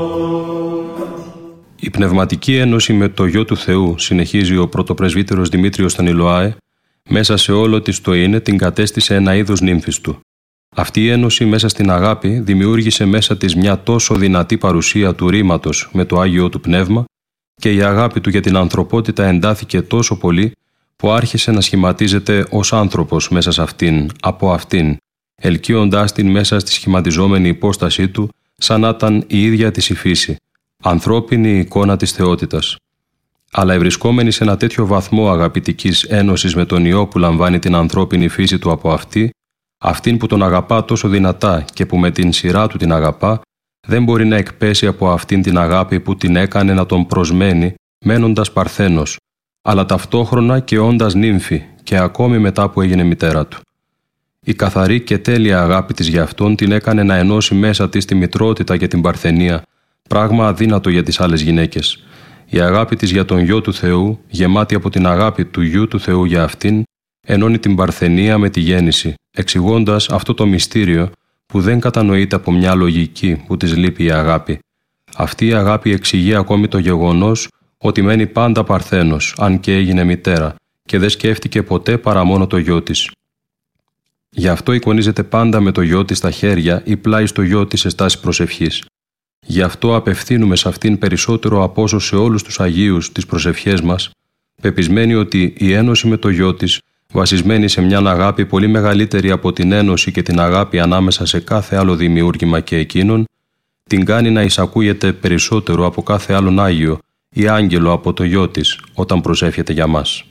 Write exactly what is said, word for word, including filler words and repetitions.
Η πνευματική ένωση με το Γιο του Θεού, συνεχίζει ο πρωτοπρεσβύτερος Δημήτριος Στανιλοάε, μέσα σε όλο της το είναι την κατέστησε ένα είδος νύμφης του. Αυτή η ένωση μέσα στην αγάπη δημιούργησε μέσα της μια τόσο δυνατή παρουσία του ρήματος με το Άγιο του Πνεύμα και η αγάπη του για την ανθρωπότητα εντάθηκε τόσο πολύ που άρχισε να σχηματίζεται ως άνθρωπος μέσα σε αυτήν, από αυτήν, ελκύοντάς την μέσα στη σχηματιζόμενη υπόστασή του σαν να ήταν η ίδια της η φύση, ανθρώπινη εικόνα της θεότητας. Αλλά ευρισκόμενη σε ένα τέτοιο βαθμό αγαπητικής ένωσης με τον Υιό που λαμβάνει την ανθρώπινη φύση του από αυτή, αυτήν που τον αγαπά τόσο δυνατά και που με την σειρά του την αγαπά, δεν μπορεί να εκπέσει από αυτήν την αγάπη που την έκανε να τον προσμένει, μένοντας παρθένος, αλλά ταυτόχρονα και όντας νύμφη και ακόμη μετά που έγινε μητέρα του. Η καθαρή και τέλεια αγάπη της για αυτόν την έκανε να ενώσει μέσα της τη μητρότητα και την παρθενία, πράγμα αδύνατο για τις άλλες γυναίκες. Η αγάπη της για τον Γιο του Θεού, γεμάτη από την αγάπη του Γιου του Θεού για αυτήν, ενώνει την παρθενία με τη γέννηση, εξηγώντας αυτό το μυστήριο που δεν κατανοείται από μια λογική που της λείπει η αγάπη. Αυτή η αγάπη εξηγεί ακόμη το γεγονός ότι μένει πάντα παρθένος, αν και έγινε μητέρα, και δεν σκέφτηκε ποτέ παρά μόνο το γιο της. Γι' αυτό εικονίζεται πάντα με το γιο της στα χέρια ή πλάι στο γιο της σε στάση προσευχής. Γι' αυτό απευθύνουμε σε αυτήν περισσότερο από όσο σε όλους τους Αγίους τις προσευχές μας, πεπισμένοι ότι η ένωση με το γιο της, βασισμένη σε μια αγάπη πολύ μεγαλύτερη από την ένωση και την αγάπη ανάμεσα σε κάθε άλλο δημιούργημα και εκείνον, την κάνει να εισακούγεται περισσότερο από κάθε άλλον Άγιο ή άγγελο από το γιο της όταν προσεύχεται για μας.